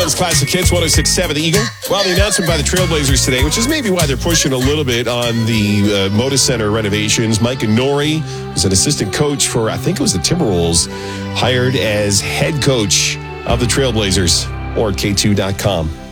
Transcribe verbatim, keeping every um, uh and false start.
Morning's Classic Hits, one oh six point seven The Eagle. Well, the announcement by the Trailblazers today, which is maybe why they're pushing a little bit on the uh, Moda Center renovations. Mike Nori was an assistant coach for, I think it was the Timberwolves, hired as head coach of the Trailblazers. More at K two dot com.